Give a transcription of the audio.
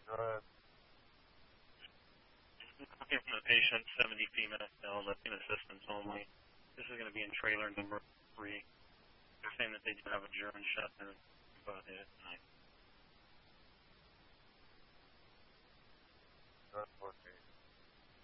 Drive. Looking from the patient, 70 female, lifting assistance only. This is going to be in trailer number 3. They're saying that they do have a German Shepherd about it at night.